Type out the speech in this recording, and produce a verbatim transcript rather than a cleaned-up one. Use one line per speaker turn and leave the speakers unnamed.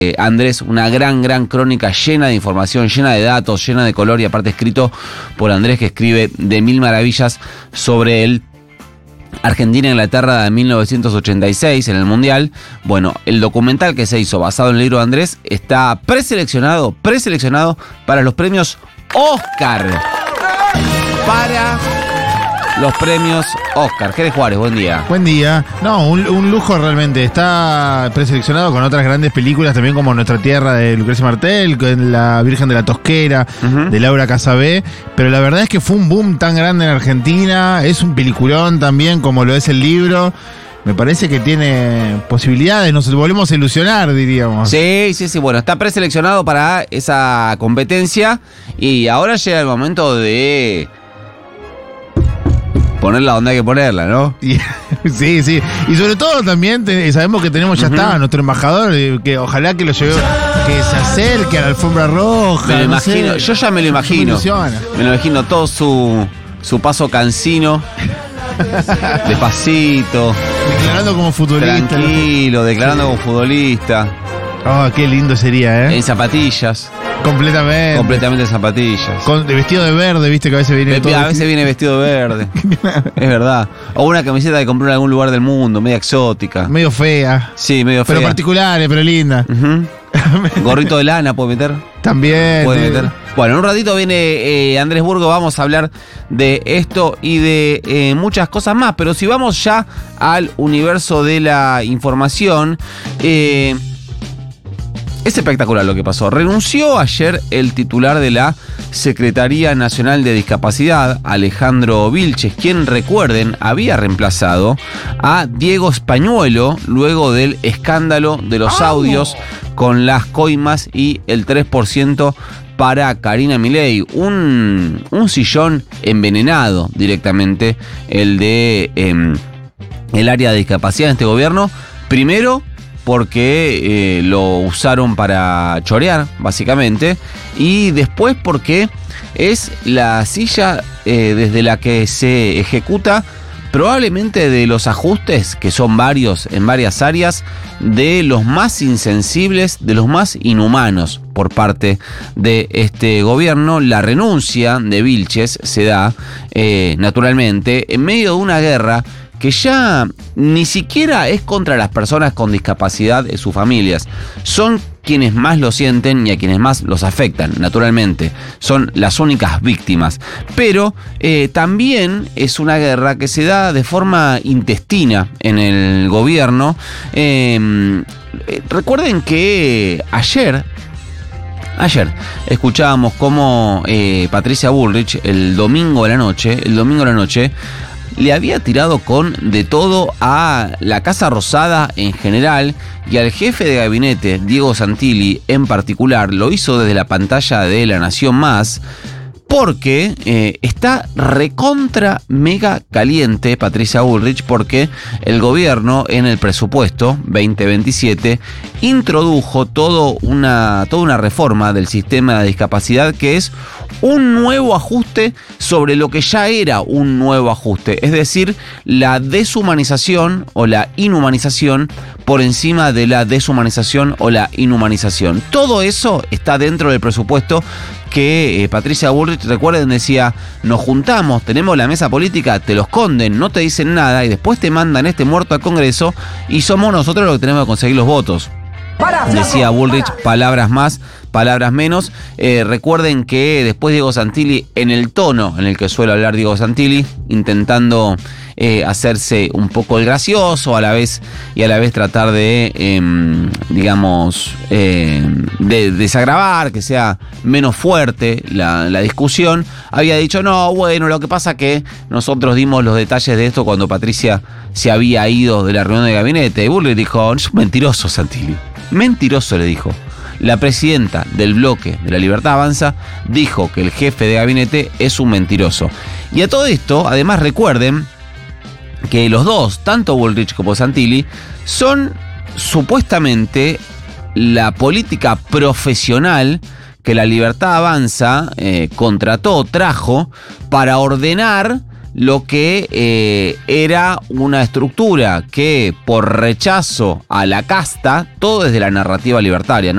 eh, Andrés, una gran, gran crónica llena de información, llena de datos, llena de color y aparte escrito por Andrés, que escribe de mil maravillas sobre el Argentina-Inglaterra de mil novecientos ochenta y seis en el Mundial. Bueno, el documental que se hizo basado en el libro de Andrés está preseleccionado, preseleccionado para los premios Oscar. Para los premios Oscar. Jerez Juárez, buen día.
Buen día. No, un, un lujo realmente. Está preseleccionado con otras grandes películas también, como Nuestra Tierra de Lucrecia Martel, con La Virgen de la Tosquera, uh-huh. de Laura Casabé. Pero la verdad es que fue un boom tan grande en Argentina. Es un peliculón también, como lo es el libro. Me parece que tiene posibilidades, nos volvemos a ilusionar, diríamos.
Sí, sí, sí, bueno, está preseleccionado para esa competencia y ahora llega el momento de ponerla donde hay que ponerla, ¿no?
Sí, sí, y sobre todo también te, sabemos que tenemos, ya uh-huh. está, nuestro embajador, que ojalá que lo lleve, que se acerque a la alfombra roja.
Me lo no imagino, sé. yo ya me lo imagino. Me, me lo imagino todo su, su paso cansino. Despacito.
Declarando como futbolista.
Tranquilo, declarando sí. como futbolista.
Oh, qué lindo sería, ¿eh?
En zapatillas.
Completamente.
Completamente en zapatillas.
Con, de vestido de verde, viste que a veces viene.
Be-
todo
a veces viene vestido de verde. Es verdad. O una camiseta que compró en algún lugar del mundo, media exótica.
Medio fea.
Sí, medio fea.
Pero particulares, pero linda.
Uh-huh. Gorrito de lana, ¿puede meter?
También.
Puede meter. Bueno, en un ratito viene eh, Andrés Burgo, vamos a hablar de esto y de eh, muchas cosas más, pero si vamos ya al universo de la información, eh, es espectacular lo que pasó. Renunció ayer el titular de la Secretaría Nacional de Discapacidad, Alejandro Vilches, quien, recuerden, había reemplazado a Diego Españuelo luego del escándalo de los audios con las coimas y el tres por ciento para Karina Milei. Un, un sillón envenenado directamente, el de eh, el área de discapacidad en este gobierno. Primero, porque eh, lo usaron para chorear, básicamente. Y después porque es la silla eh, desde la que se ejecuta probablemente de los ajustes, que son varios en varias áreas, de los más insensibles, de los más inhumanos por parte de este gobierno. La renuncia de Vilches se da eh, naturalmente en medio de una guerra que ya ni siquiera es contra las personas con discapacidad y sus familias. Son quienes más lo sienten y a quienes más los afectan, naturalmente. Son las únicas víctimas. Pero eh, también es una guerra que se da de forma intestina en el gobierno. Eh, eh, recuerden que ayer... Ayer escuchábamos cómo eh, Patricia Bullrich el domingo de la noche, el domingo de la noche, le había tirado con de todo a la Casa Rosada en general y al jefe de gabinete, Diego Santilli, en particular. Lo hizo desde la pantalla de La Nación Más, porque eh, está recontra mega caliente Patricia Bullrich, porque el gobierno en el presupuesto veinte veintisiete introdujo todo una, toda una reforma del sistema de discapacidad que es un nuevo ajuste sobre lo que ya era un nuevo ajuste, es decir, la deshumanización o la inhumanización por encima de la deshumanización o la inhumanización. Todo eso está dentro del presupuesto que eh, Patricia Bullrich, recuerden, decía: nos juntamos, tenemos la mesa política, te lo esconden, no te dicen nada y después te mandan este muerto al Congreso y somos nosotros los que tenemos que conseguir los votos. Decía Bullrich, palabras más, palabras menos. Eh, recuerden que después Diego Santilli, en el tono en el que suele hablar Diego Santilli, intentando eh, hacerse un poco el gracioso a la vez y a la vez tratar de, eh, digamos, eh, de desagravar, que sea menos fuerte la, la discusión, había dicho: no, bueno, lo que pasa que nosotros dimos los detalles de esto cuando Patricia se había ido de la reunión de gabinete. Y Bullrich dijo: es mentiroso, Santilli. Mentiroso, le dijo. La presidenta del bloque de La Libertad Avanza dijo que el jefe de gabinete es un mentiroso. Y a todo esto, además, recuerden que los dos, tanto Bullrich como Santilli, son supuestamente la política profesional que La Libertad Avanza eh, contrató, trajo, para ordenar lo que eh, era una estructura que por rechazo a la casta, todo desde la narrativa libertaria, ¿no?